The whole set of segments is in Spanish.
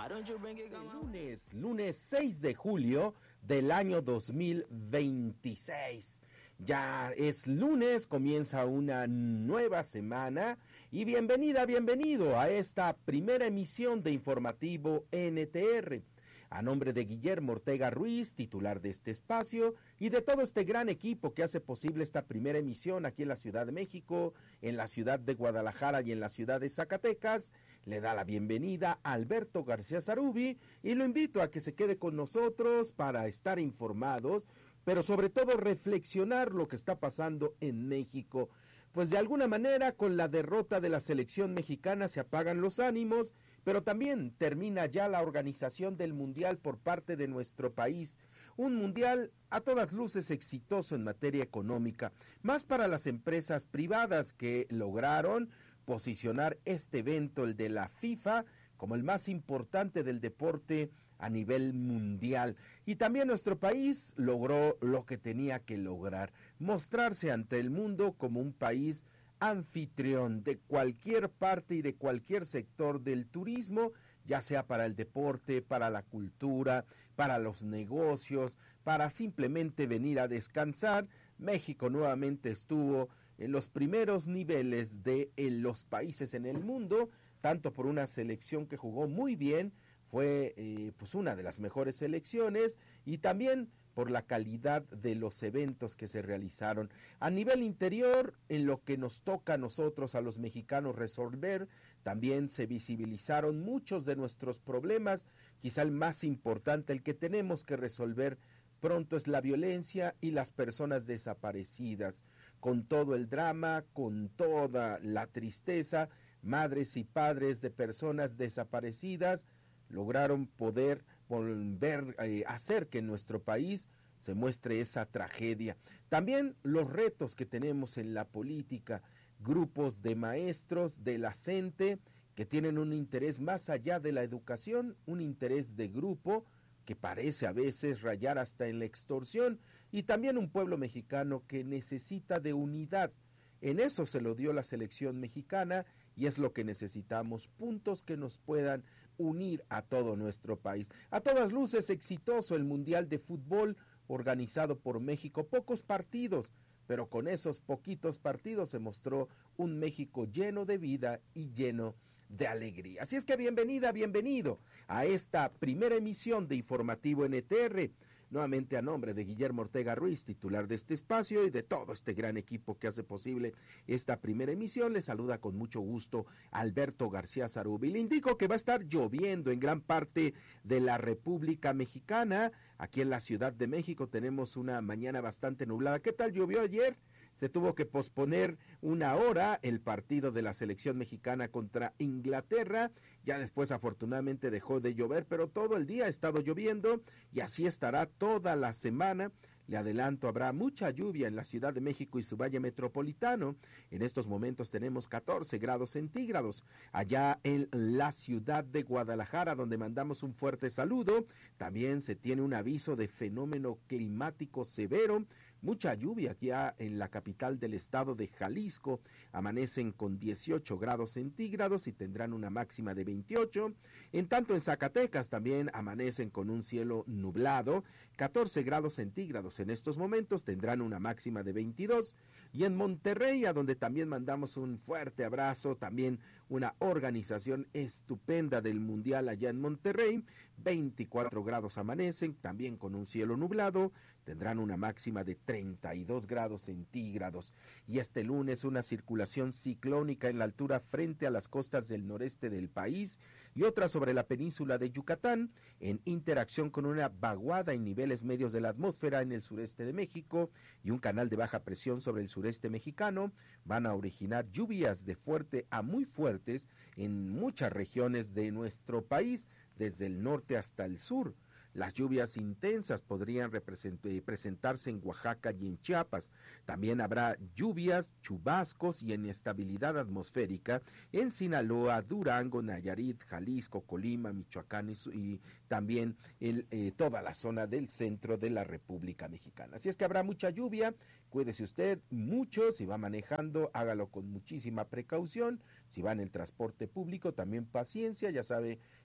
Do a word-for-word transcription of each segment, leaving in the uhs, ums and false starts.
Lunes, lunes seis de julio del año dos mil veintiséis. Ya es lunes, comienza una nueva semana y bienvenida, bienvenido a esta primera emisión de Informativo N T R. A nombre de Guillermo Ortega Ruiz, titular de este espacio, y de todo este gran equipo que hace posible esta primera emisión aquí en la Ciudad de México, en la ciudad de Guadalajara y en la ciudad de Zacatecas, le da la bienvenida a Alberto García Zarubi y lo invito a que se quede con nosotros para estar informados, pero sobre todo reflexionar lo que está pasando en México. Pues de alguna manera con la derrota de la selección mexicana se apagan los ánimos, pero también termina ya la organización del Mundial por parte de nuestro país. Un Mundial a todas luces exitoso en materia económica, más para las empresas privadas que lograron posicionar este evento, el de la FIFA, como el más importante del deporte a nivel mundial. Y también nuestro país logró lo que tenía que lograr, mostrarse ante el mundo como un país anfitrión de cualquier parte y de cualquier sector del turismo, ya sea para el deporte, para la cultura, para los negocios, para simplemente venir a descansar. México nuevamente estuvo en los primeros niveles de en los países en el mundo, tanto por una selección que jugó muy bien, fue eh, pues una de las mejores selecciones, y también por la calidad de los eventos que se realizaron. A nivel interior, en lo que nos toca a nosotros, a los mexicanos, resolver, también se visibilizaron muchos de nuestros problemas. Quizá el más importante, el que tenemos que resolver pronto, es la violencia y las personas desaparecidas. Con todo el drama, con toda la tristeza, madres y padres de personas desaparecidas lograron poder volver a eh, hacer que en nuestro país se muestre esa tragedia. También los retos que tenemos en la política, grupos de maestros de la CENTE que tienen un interés más allá de la educación, un interés de grupo que parece a veces rayar hasta en la extorsión, y también un pueblo mexicano que necesita de unidad. En eso se lo dio la selección mexicana y es lo que necesitamos, puntos que nos puedan unir a todo nuestro país. A todas luces exitoso el Mundial de Fútbol organizado por México, pocos partidos, pero con esos poquitos partidos se mostró un México lleno de vida y lleno de alegría. Así es que bienvenida, bienvenido a esta primera emisión de Informativo N T R. Nuevamente a nombre de Guillermo Ortega Ruiz, titular de este espacio, y de todo este gran equipo que hace posible esta primera emisión, le saluda con mucho gusto Alberto García Zarubi. Le indico que va a estar lloviendo en gran parte de la República Mexicana. Aquí en la Ciudad de México tenemos una mañana bastante nublada. ¿Qué tal llovió ayer? Se tuvo que posponer una hora el partido de la selección mexicana contra Inglaterra. Ya después afortunadamente dejó de llover, pero todo el día ha estado lloviendo y así estará toda la semana. Le adelanto, habrá mucha lluvia en la Ciudad de México y su valle metropolitano. En estos momentos tenemos catorce grados centígrados. Allá en la ciudad de Guadalajara, donde mandamos un fuerte saludo, también se tiene un aviso de fenómeno climático severo. Mucha lluvia aquí en la capital del estado de Jalisco. Amanecen con dieciocho grados centígrados y tendrán una máxima de veintiocho. En tanto en Zacatecas también amanecen con un cielo nublado, catorce grados centígrados. En estos momentos tendrán una máxima de veintidós. Y en Monterrey, a donde también mandamos un fuerte abrazo, también una organización estupenda del Mundial allá en Monterrey, veinticuatro grados amanecen, también con un cielo nublado, tendrán una máxima de treinta y dos grados centígrados. Y este lunes una circulación ciclónica en la altura frente a las costas del noreste del país y otra sobre la península de Yucatán, en interacción con una vaguada en niveles medios de la atmósfera en el sureste de México y un canal de baja presión sobre el sureste mexicano, van a originar lluvias de fuerte a muy fuertes en muchas regiones de nuestro país, desde el norte hasta el sur. Las lluvias intensas podrían presentarse en Oaxaca y en Chiapas. También habrá lluvias, chubascos y inestabilidad atmosférica en Sinaloa, Durango, Nayarit, Jalisco, Colima, Michoacán y, y también el, eh, toda la zona del centro de la República Mexicana. Así es que habrá mucha lluvia. Cuídese usted mucho, si va manejando, hágalo con muchísima precaución. Si va en el transporte público, también paciencia, ya sabe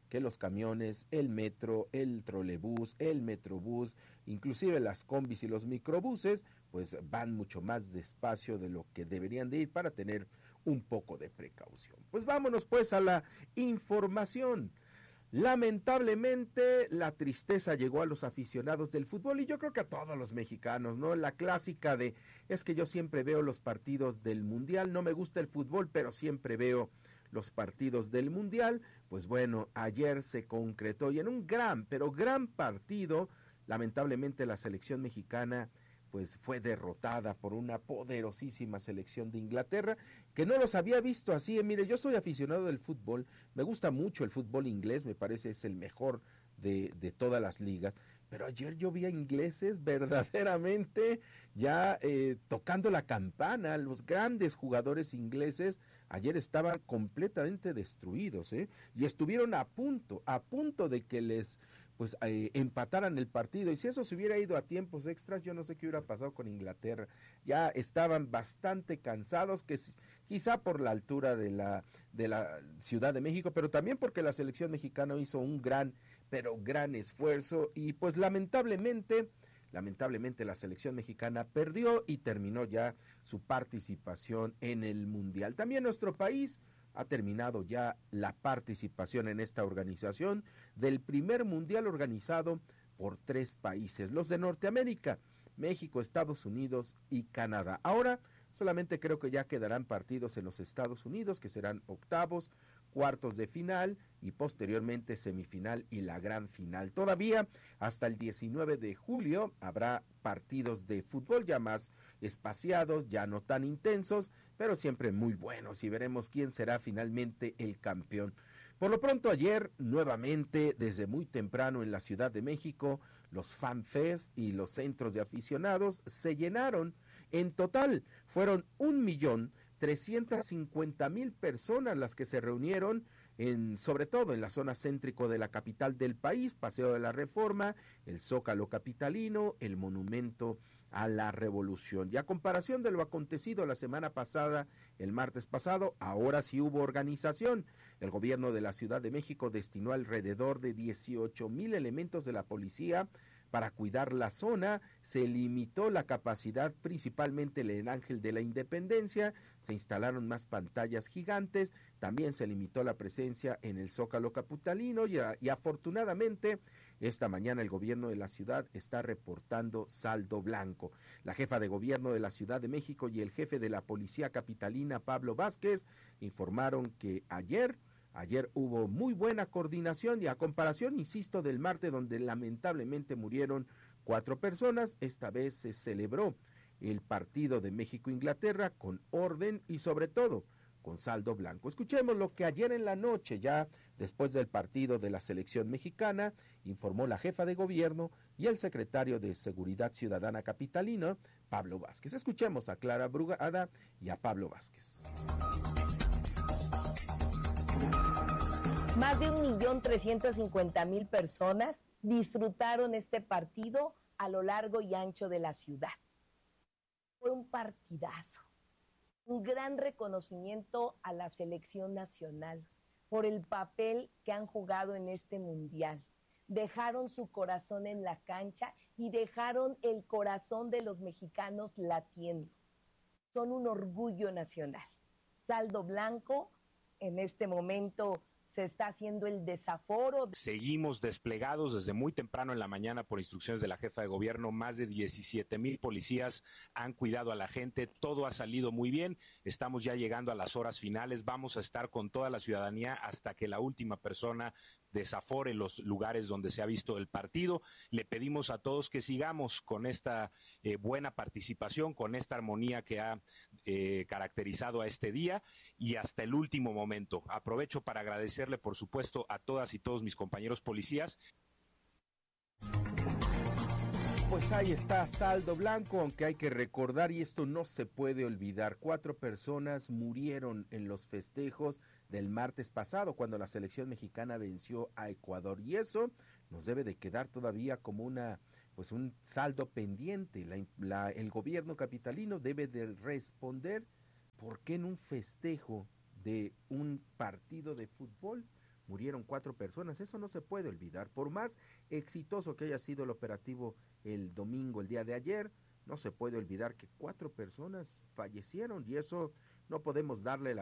que los camiones, el metro, el trolebús, el metrobús, inclusive las combis y los microbuses, pues van mucho más despacio de lo que deberían de ir para tener un poco de precaución. Pues vámonos pues a la información. Lamentablemente la tristeza llegó a los aficionados del fútbol y yo creo que a todos los mexicanos, ¿no? La clásica de, es que yo siempre veo los partidos del Mundial, no me gusta el fútbol, pero siempre veo los partidos del Mundial. Pues bueno, ayer se concretó y en un gran, pero gran partido, lamentablemente la selección mexicana pues fue derrotada por una poderosísima selección de Inglaterra, que no los había visto así. Mire, yo soy aficionado del fútbol, me gusta mucho el fútbol inglés, me parece es el mejor de, de todas las ligas, pero ayer yo vi a ingleses verdaderamente ya eh, tocando la campana. Los grandes jugadores ingleses ayer estaban completamente destruidos, ¿eh? Y estuvieron a punto, a punto de que les pues eh, empataran el partido, y si eso se hubiera ido a tiempos extras, yo no sé qué hubiera pasado con Inglaterra. Ya estaban bastante cansados, que quizá por la altura de la, de la Ciudad de México, pero también porque la selección mexicana hizo un gran, pero gran esfuerzo, y pues lamentablemente, lamentablemente la selección mexicana perdió y terminó ya su participación en el Mundial. También nuestro país ha terminado ya la participación en esta organización del primer mundial organizado por tres países, los de Norteamérica, México, Estados Unidos y Canadá. Ahora solamente creo que ya quedarán partidos en los Estados Unidos, que serán octavos, cuartos de final y posteriormente semifinal y la gran final. Todavía hasta el diecinueve de julio habrá partidos de fútbol ya más espaciados, ya no tan intensos, pero siempre muy buenos, y veremos quién será finalmente el campeón. Por lo pronto ayer, nuevamente, desde muy temprano en la Ciudad de México, los FanFest y los centros de aficionados se llenaron. En total fueron un millón trescientas cincuenta mil personas las que se reunieron, en, sobre todo en la zona céntrico de la capital del país, Paseo de la Reforma, el Zócalo capitalino, el Monumento a la Revolución. Y a comparación de lo acontecido la semana pasada, el martes pasado, ahora sí hubo organización. El gobierno de la Ciudad de México destinó alrededor de dieciocho mil elementos de la policía para cuidar la zona. Se limitó la capacidad principalmente en el Ángel de la Independencia, se instalaron más pantallas gigantes, también se limitó la presencia en el Zócalo capitalino y, a, y afortunadamente esta mañana el gobierno de la ciudad está reportando saldo blanco. La jefa de gobierno de la Ciudad de México y el jefe de la policía capitalina, Pablo Vázquez, informaron que ayer Ayer hubo muy buena coordinación y a comparación, insisto, del martes donde lamentablemente murieron cuatro personas, esta vez se celebró el partido de México-Inglaterra con orden y sobre todo con saldo blanco. Escuchemos lo que ayer en la noche, ya después del partido de la selección mexicana, informó la jefa de gobierno y el secretario de Seguridad Ciudadana capitalino, Pablo Vázquez. Escuchemos a Clara Brugada y a Pablo Vázquez. Más de un millón trescientas cincuenta mil personas disfrutaron este partido a lo largo y ancho de la ciudad. Fue un partidazo, un gran reconocimiento a la selección nacional por el papel que han jugado en este mundial. Dejaron su corazón en la cancha y dejaron el corazón de los mexicanos latiendo. Son un orgullo nacional. Saldo blanco, en este momento se está haciendo el desaforo. Seguimos desplegados desde muy temprano en la mañana por instrucciones de la jefa de gobierno. Más de diecisiete mil policías han cuidado a la gente. Todo ha salido muy bien. Estamos ya llegando a las horas finales. Vamos a estar con toda la ciudadanía hasta que la última persona desafore los lugares donde se ha visto el partido. Le pedimos a todos que sigamos con esta eh, buena participación, con esta armonía que ha eh, caracterizado a este día y hasta el último momento. Aprovecho para agradecerle, por supuesto, a todas y todos mis compañeros policías. Pues ahí está, saldo blanco, aunque hay que recordar, y esto no se puede olvidar, cuatro personas murieron en los festejos del martes pasado cuando la selección mexicana venció a Ecuador, y eso nos debe de quedar todavía como una, pues un saldo pendiente. La, la, el gobierno capitalino debe de responder por qué en un festejo de un partido de fútbol murieron cuatro personas. Eso no se puede olvidar. Por más exitoso que haya sido el operativo el domingo, el día de ayer, no se puede olvidar que cuatro personas fallecieron y eso no podemos darle la